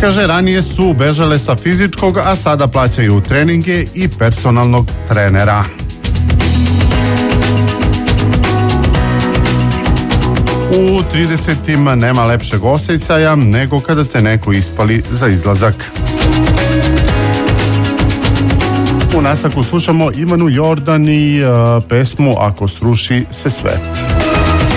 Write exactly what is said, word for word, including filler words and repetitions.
Kaže, ranije su bežale sa fizičkog, a sada plaćaju treninge i personalnog trenera. U tridesetima nema lepšeg osjećaja nego kada te neko ispali za izlazak. U nastavku slušamo Ivanu Jordan i uh, pesmu Ako sruši se svet.